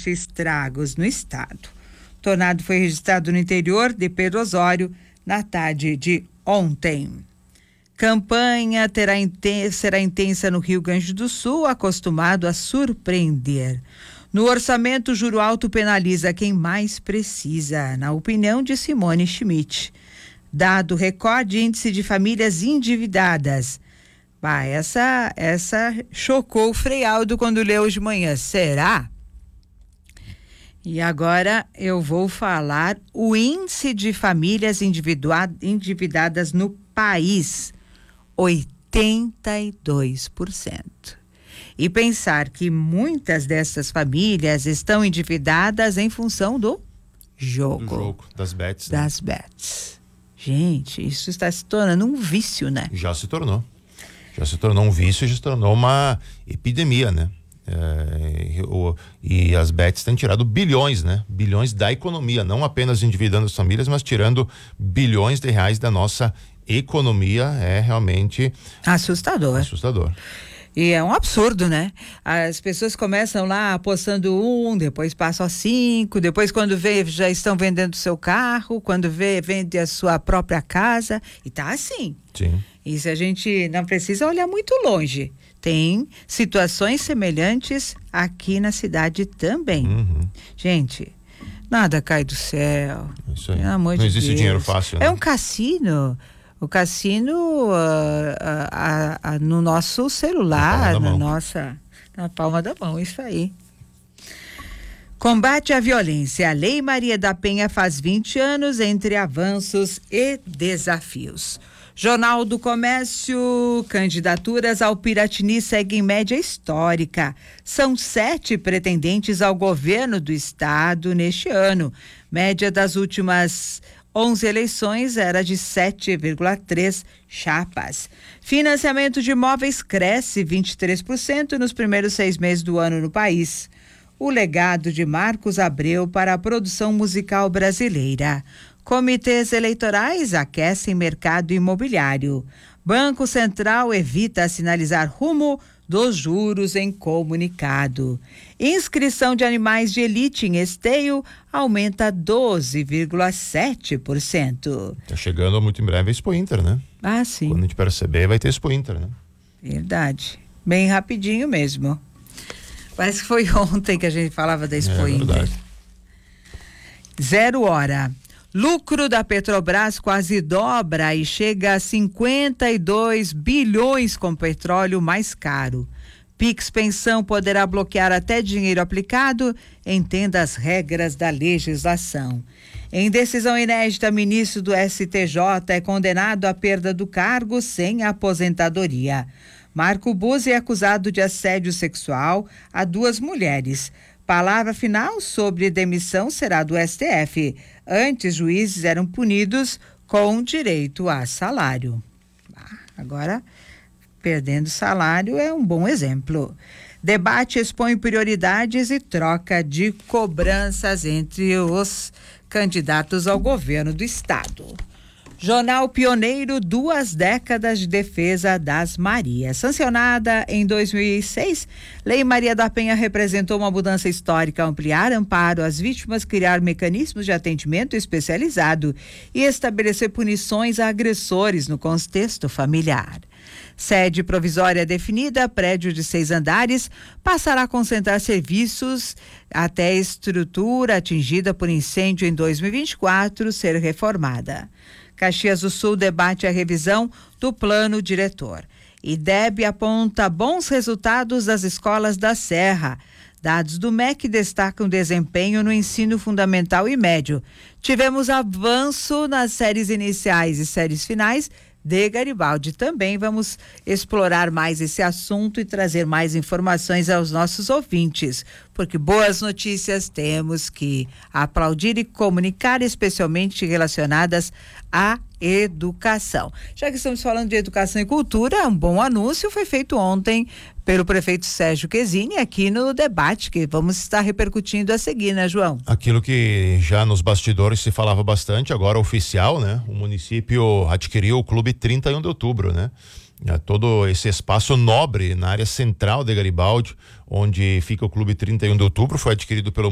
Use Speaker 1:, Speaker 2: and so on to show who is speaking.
Speaker 1: deixa estragos no estado. O tornado foi registrado no interior de Pedro Osório na tarde de ontem. Campanha será intensa no Rio Grande do Sul, acostumado a surpreender. No orçamento, juro alto penaliza quem mais precisa, na opinião de Simone Schmidt. Dado recorde índice de famílias endividadas. Essa chocou o Frei Aldo quando leu hoje de manhã. Será? E agora eu vou falar o índice de famílias endividadas no país. 82%. E pensar que muitas dessas famílias estão endividadas em função do jogo.
Speaker 2: Das bets. Né?
Speaker 1: Das bets. Gente, isso está se tornando um vício, né?
Speaker 2: Já se tornou um vício, já se tornou uma epidemia, né? E as bets têm tirado bilhões, né? Bilhões da economia, não apenas endividando as famílias, mas tirando bilhões de reais da nossa economia. É realmente
Speaker 1: assustador. E é um absurdo, né? As pessoas começam lá apostando depois passam a 5, depois quando vê já estão vendendo o seu carro, quando vê vende a sua própria casa, e tá assim.
Speaker 2: Sim.
Speaker 1: Isso a gente não precisa olhar muito longe. Tem situações semelhantes aqui na cidade também. Gente, nada cai do céu.
Speaker 2: Isso aí.
Speaker 1: Pelo amor
Speaker 2: não
Speaker 1: de
Speaker 2: existe
Speaker 1: Deus.
Speaker 2: Dinheiro fácil, né?
Speaker 1: É um cassino. O cassino no nosso celular, na palma da mão, isso aí. Combate à violência. A Lei Maria da Penha faz 20 anos, entre avanços e desafios. Jornal do Comércio, candidaturas ao Piratini seguem média histórica. São 7 pretendentes ao governo do estado neste ano. Média das últimas 11 eleições era de 7,3 chapas. Financiamento de imóveis cresce 23% nos primeiros 6 meses do ano no país. O legado de Marcos Abreu para a produção musical brasileira. Comitês eleitorais aquecem mercado imobiliário. Banco Central evita sinalizar rumo dos juros em comunicado. Inscrição de animais de elite em esteio aumenta 12,7%.
Speaker 2: Tá chegando muito em breve a Expo Inter, né?
Speaker 1: Ah, sim.
Speaker 2: Quando a gente perceber, vai ter Expo Inter, né?
Speaker 1: Verdade. Bem rapidinho mesmo. Parece que foi ontem que a gente falava da Expo Inter.
Speaker 2: Verdade.
Speaker 1: 0 hora. Lucro da Petrobras quase dobra e chega a 52 bilhões com petróleo mais caro. Pix Pensão poderá bloquear até dinheiro aplicado. Entenda as regras da legislação. Em decisão inédita, ministro do STJ é condenado à perda do cargo sem aposentadoria. Marco Buzzi é acusado de assédio sexual a 2 mulheres. Palavra final sobre demissão será do STF. Antes, juízes eram punidos com direito a salário. Agora, perdendo salário é um bom exemplo. Debate expõe prioridades e troca de cobranças entre os candidatos ao governo do estado. Jornal pioneiro, 2 décadas de defesa das Marias. Sancionada em 2006, Lei Maria da Penha representou uma mudança histórica, ampliar amparo às vítimas, criar mecanismos de atendimento especializado e estabelecer punições a agressores no contexto familiar. Sede provisória definida, prédio de 6 andares, passará a concentrar serviços até a estrutura atingida por incêndio em 2024 ser reformada. Caxias do Sul debate a revisão do plano diretor. IDEB aponta bons resultados das escolas da Serra. Dados do MEC destacam desempenho no ensino fundamental e médio. Tivemos avanço nas séries iniciais e séries finais de Garibaldi. Também vamos explorar mais esse assunto e trazer mais informações aos nossos ouvintes, porque boas notícias temos que aplaudir e comunicar, especialmente relacionadas à educação. Já que estamos falando de educação e cultura, um bom anúncio foi feito ontem pelo prefeito Sérgio Quesini aqui no debate que vamos estar repercutindo a seguir, né, João?
Speaker 2: Aquilo que já nos bastidores se falava bastante, agora oficial, né? O município adquiriu o Clube 31 de Outubro, né? Todo esse espaço nobre na área central de Garibaldi, onde fica o Clube 31 de Outubro, foi adquirido pelo